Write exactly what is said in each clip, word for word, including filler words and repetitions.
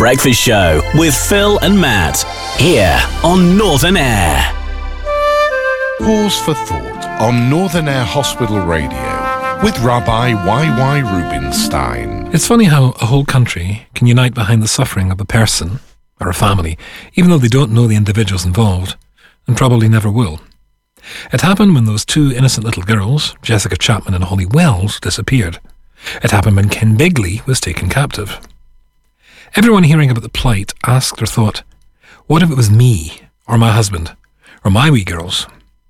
Breakfast Show with Phil and Matt, here on Northern Air. Pause for thought on Northern Air Hospital Radio with Rabbi Y Y Rubinstein. It's funny how a whole country can unite behind the suffering of a person or a family, even though they don't know the individuals involved, and probably never will. It happened when those two innocent little girls, Jessica Chapman and Holly Wells, disappeared. It happened when Ken Bigley was taken captive. Everyone hearing about the plight asked or thought, what if it was me, or my husband, or my wee girls?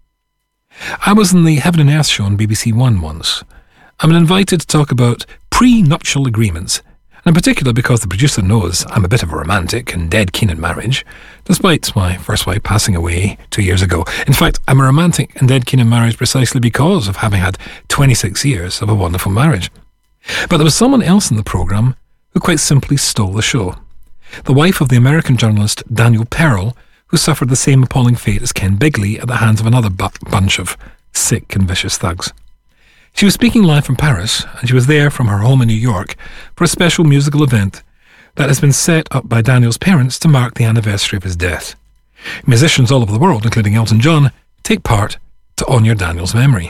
I was in the Heaven and Earth show on B B C One once. I'm invited to talk about pre-nuptial agreements, and in particular because the producer knows I'm a bit of a romantic and dead keen in marriage, despite my first wife passing away two years ago. In fact, I'm a romantic and dead keen in marriage precisely because of having had twenty-six years of a wonderful marriage. But there was someone else in the programme who quite simply stole the show. The wife of the American journalist Daniel Pearl, who suffered the same appalling fate as Ken Bigley at the hands of another bu- bunch of sick and vicious thugs. She was speaking live from Paris, and she was there from her home in New York for a special musical event that has been set up by Daniel's parents to mark the anniversary of his death. Musicians all over the world, including Elton John, take part to honour Daniel's memory.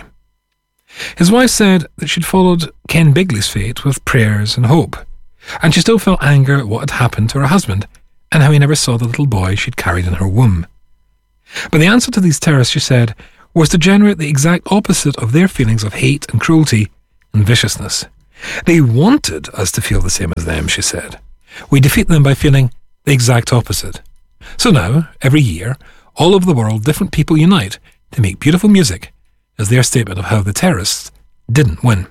His wife said that she'd followed Ken Bigley's fate with prayers and hope, and she still felt anger at what had happened to her husband and how he never saw the little boy she'd carried in her womb. But the answer to these terrorists, she said, was to generate the exact opposite of their feelings of hate and cruelty and viciousness. They wanted us to feel the same as them, she said. We defeat them by feeling the exact opposite. So now, every year, all over the world, different people unite to make beautiful music as their statement of how the terrorists didn't win.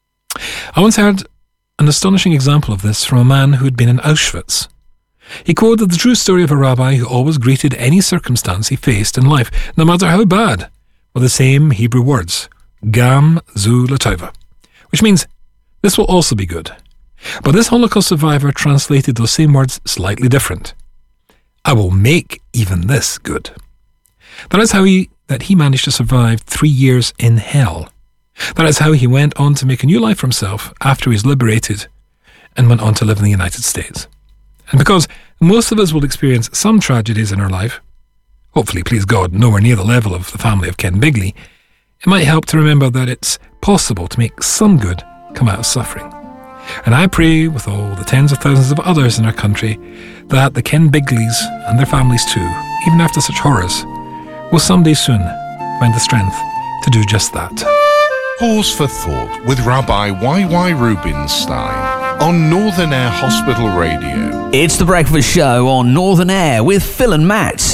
I once heard an astonishing example of this from a man who had been in Auschwitz. He quoted the true story of a rabbi who always greeted any circumstance he faced in life, no matter how bad, with the same Hebrew words, Gam zu latova, which means, this will also be good. But this Holocaust survivor translated those same words slightly different. I will make even this good. That is how he, that he managed to survive three years in hell. That is how he went on to make a new life for himself after he was liberated and went on to live in the United States. And because most of us will experience some tragedies in our life, hopefully, please God, nowhere near the level of the family of Ken Bigley, it might help to remember that it's possible to make some good come out of suffering. And I pray with all the tens of thousands of others in our country that the Ken Bigleys and their families too, even after such horrors, will someday soon find the strength to do just that. Pause for thought with Rabbi Y Y Rubinstein on Northern Air Hospital Radio. It's the Breakfast Show on Northern Air with Phil and Matt.